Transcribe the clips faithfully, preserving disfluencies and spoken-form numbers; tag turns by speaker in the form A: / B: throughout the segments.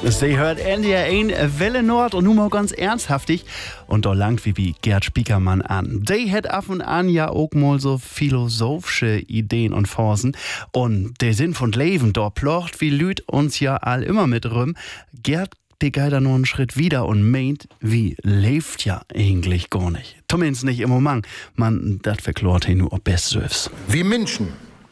A: Sie hört N D R eins Welle Nord und nun mal ganz ernsthaftig und da langt wie wie Gerd Spiekermann an. Die hat ab und an ja auch mal so philosophische Ideen und Phasen und der Sinn von Leben, da plocht wie Lüd uns ja all immer mit rum. Gerd die geht da nur einen Schritt wieder und meint, wie lebt ja eigentlich gar nicht. Zumindest nicht im Moment. Man, das verklort ihn nur ob Bestes.
B: Wie Menschen.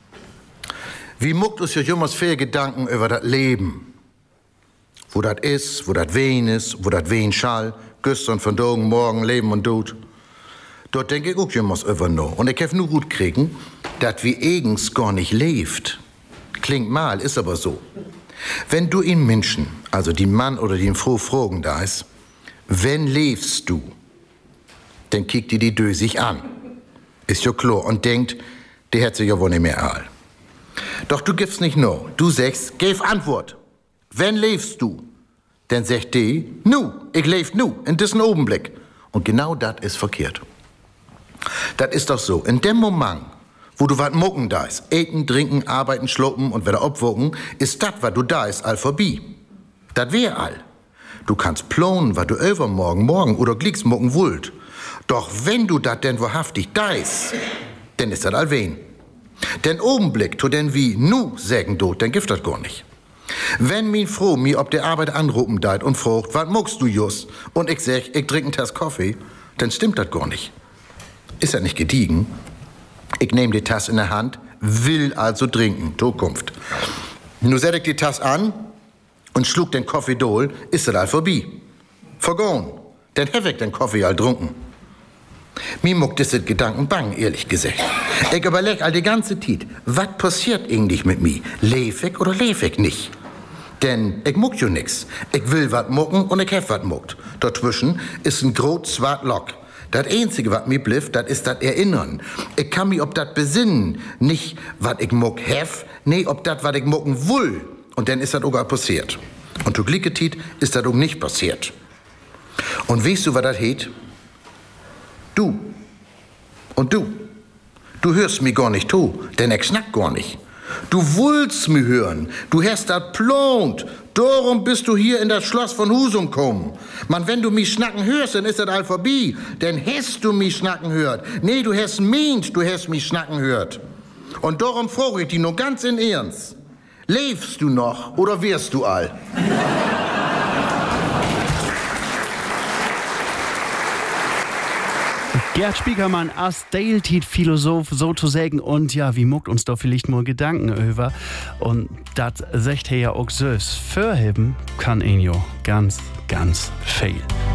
B: Wie muckt uns ja jemals viel Gedanken über das Leben. Wo das ist, wo das wen ist, wo das wen schall, gestern, von morgen, morgen, Leben und Tod. Dort denke ich auch jemals über noch. Und ich hab nur gut kriegen, dass wie eigens gar nicht lebt. Klingt mal, ist aber so. Wenn du in Menschen, also die Mann oder die Frau fragen da ist, wenn lebst du, dann kickt die die Dö sich an. Ist ja klar und denkt, die hat sich ja wohl nicht mehr all. Doch du gibst nicht nur, du sagst, gib Antwort. Wenn lebst du? Dann sagt die, nu, ich leb nu, in diesem Augenblick. Und genau das ist verkehrt. Das ist doch so, in dem Moment, wo du wat mucken da ist, eten, trinken, arbeiten, schluppen und wieder obwogen, ist das, was du da ist, all vorbei. Das wär all. Du kannst planen, was du übermorgen, morgen oder glicks mucken wollt. Doch wenn du dat denn wahrhaftig da ist, dann ist das all wen. Den Augenblick, to denn wie nu sägen do, dann gift das gar nicht. Wenn min Frau mir ob der Arbeit anrufen deit und fragt, was muckst du just? Und ich sag, ich trink einen Tass Kaffee, dann stimmt das gar nicht. Ist ja nicht gediegen. Ich nehme die Tasse in der Hand, will also trinken, Zukunft. Nu set ich die Tasse an und schlug den Kaffee dohl, ist das all vorbei. Vergoen, dann hab ich den Kaffee all trunken. Mir muckt das Gedanken bang, ehrlich gesagt. Ich überleg all die ganze Zeit, was passiert eigentlich mit mir? Leb ich oder leb ich nicht? Denn ich muck jo nix. Ich will wat mucken und ich hab wat muckt. Dazwischen ist ein groß zwart Lock. Das Einzige, was mir blifft, das ist das Erinnern. Ich kann mich ob das besinnen. Nicht, was ich muck hef, nee, ob das, was ich mucken will. Und dann ist das auch passiert. Und zu Glicketit ist das auch nicht passiert. Und weißt du, was das heet? Du. Und du. Du hörst mich gar nicht zu, denn ich schnack gar nicht. Du willst mich hören. Du hast das plant. Darum bist du hier in das Schloss von Husum gekommen. Man, wenn du mich schnacken hörst, dann ist das all vorbei. Denn hast du mich schnacken hört. Nee, du hast meint, du hast mich schnacken hört. Und darum frage ich dich nur ganz in Ernst. Lebst du noch oder wirst du all?
A: Gerd Spiekermann als Dailtit-Philosoph sozusagen und ja, wie muckt uns da vielleicht mal Gedanken über und das sagt er ja auch selbst. Vorheben kann ihn ja ganz, ganz viel.